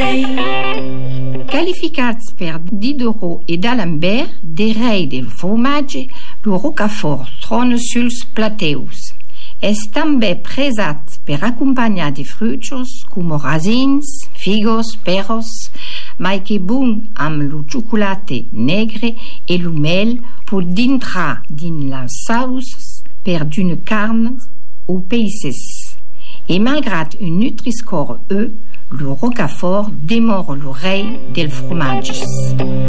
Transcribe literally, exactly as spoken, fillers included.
rei. Qualificats per Diderot e d'Alembert, des reis del formatge, lo rocafort trona suls plateus. És també presat per acompanyar de frutos com rasins, figos, perros, mai que bon amb lo xocolate negre e lo mel pour dintrar din la sauce per d'una carne o peixes. Et malgrat un Nutri-Score E, le rocafort démord le rei del fromages.